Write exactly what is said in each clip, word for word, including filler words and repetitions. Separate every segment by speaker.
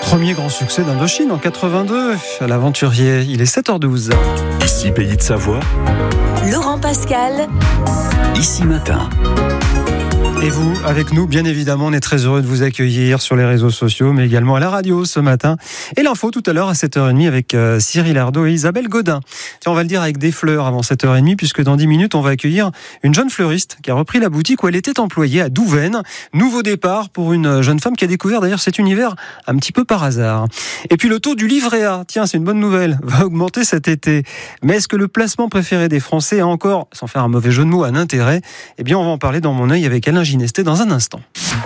Speaker 1: Premier grand succès d'Indochine en quatre-vingt-deux. À l'aventurier, il est sept heures douze.
Speaker 2: Ici Pays de Savoie.
Speaker 3: Laurent Pascal.
Speaker 2: Ici Matin.
Speaker 1: Et vous, avec nous, bien évidemment, on est très heureux de vous accueillir sur les réseaux sociaux, mais également à la radio ce matin. Et l'info tout à l'heure à sept heures trente avec euh, Cyril Ardo et Isabelle Godin. Tiens, on va le dire avec des fleurs avant sept heures trente, puisque dans dix minutes, on va accueillir une jeune fleuriste qui a repris la boutique où elle était employée à Douvaine. Nouveau départ pour une jeune femme qui a découvert d'ailleurs cet univers un petit peu par hasard. Et puis le taux du livret A, tiens, c'est une bonne nouvelle, va augmenter cet été. Mais est-ce que le placement préféré des Français a encore, sans faire un mauvais jeu de mots, un intérêt ? Eh bien, on va en parler dans Mon œil avec Alain Ginesté dans un instant.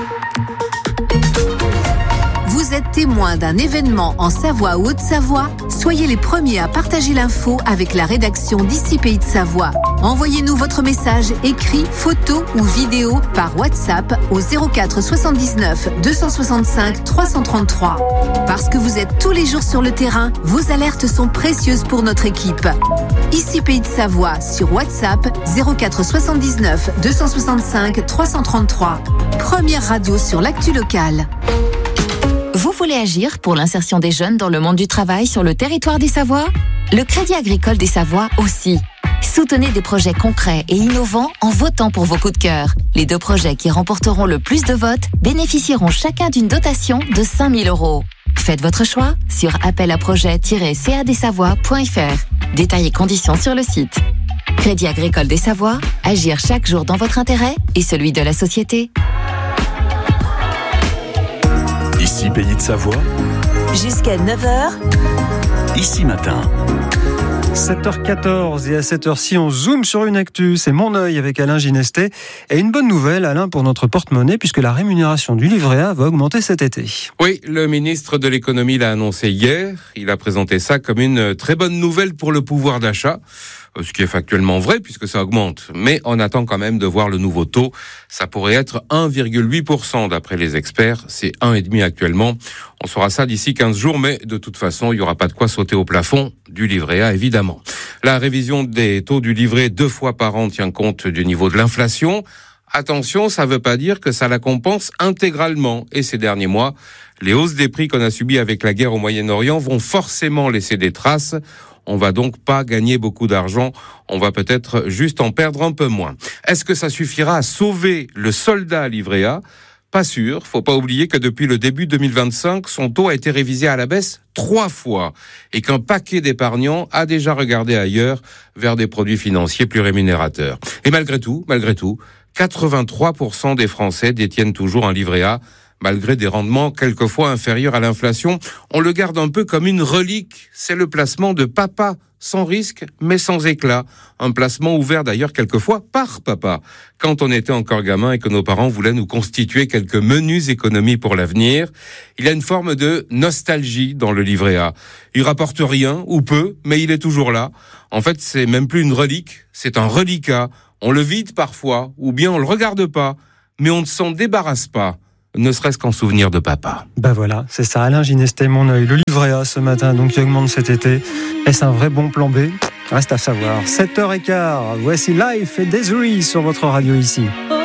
Speaker 3: Vous êtes témoin d'un événement en Savoie ou Haute-Savoie ? Soyez les premiers à partager l'info avec la rédaction d'Ici Pays de Savoie. Envoyez-nous votre message écrit, photo ou vidéo par WhatsApp au zéro quatre soixante-dix-neuf deux cent soixante-cinq trois cent trente-trois. Parce que vous êtes tous les jours sur le terrain, vos alertes sont précieuses pour notre équipe. Ici Pays de Savoie sur WhatsApp zéro quatre soixante-dix-neuf deux cent soixante-cinq trois cent trente-trois. Première radio sur l'actu locale.
Speaker 4: Vous voulez agir pour l'insertion des jeunes dans le monde du travail sur le territoire des Savoies ? Le Crédit Agricole des Savoies aussi. Soutenez des projets concrets et innovants en votant pour vos coups de cœur. Les deux projets qui remporteront le plus de votes bénéficieront chacun d'une dotation de cinq mille euros. Faites votre choix sur appel à projet tiret c a d savoie point f r. Détails et conditions sur le site. Crédit Agricole des Savoies, agir chaque jour dans votre intérêt et celui de la société.
Speaker 2: Ici Pays de Savoie.
Speaker 3: Jusqu'à neuf heures.
Speaker 2: Ici Matin.
Speaker 1: sept heures quatorze et à cette heure-ci, on zoome sur une actu. C'est Mon œil avec Alain Ginesté. Et une bonne nouvelle, Alain, pour notre porte-monnaie, puisque la rémunération du livret A va augmenter cet été.
Speaker 5: Oui, le ministre de l'économie l'a annoncé hier. Il a présenté ça comme une très bonne nouvelle pour le pouvoir d'achat. Ce qui est factuellement vrai puisque ça augmente. Mais on attend quand même de voir le nouveau taux. Ça pourrait être un virgule huit pour cent d'après les experts. C'est un virgule cinq pour cent actuellement. On saura ça d'ici quinze jours, mais de toute façon, il n'y aura pas de quoi sauter au plafond du livret A, évidemment. La révision des taux du livret deux fois par an tient compte du niveau de l'inflation. Attention, ça ne veut pas dire que ça la compense intégralement. Et ces derniers mois, les hausses des prix qu'on a subies avec la guerre au Moyen-Orient vont forcément laisser des traces. On va donc pas gagner beaucoup d'argent, on va peut-être juste en perdre un peu moins. Est-ce que ça suffira à sauver le soldat livret A ? Pas sûr, faut pas oublier que depuis le début deux mille vingt-cinq, son taux a été révisé à la baisse trois fois et qu'un paquet d'épargnants a déjà regardé ailleurs vers des produits financiers plus rémunérateurs. Et malgré tout, malgré tout, quatre-vingt-trois pour cent des Français détiennent toujours un livret A. Malgré des rendements quelquefois inférieurs à l'inflation, on le garde un peu comme une relique. C'est le placement de papa, sans risque, mais sans éclat. Un placement ouvert d'ailleurs quelquefois par papa, quand on était encore gamin et que nos parents voulaient nous constituer quelques menues économies pour l'avenir. Il y a une forme de nostalgie dans le livret A. Il rapporte rien, ou peu, mais il est toujours là. En fait, c'est même plus une relique, c'est un reliquat. On le vide parfois, ou bien on le regarde pas, mais on ne s'en débarrasse pas. Ne serait-ce qu'en souvenir de papa.
Speaker 1: Ben voilà, c'est ça, Alain Ginesté, Mon œil. Le livret A ce matin, donc qui augmente cet été. Est-ce un vrai bon plan B ? Reste à savoir. sept heures quinze, voici Life et Desiree sur votre radio ici.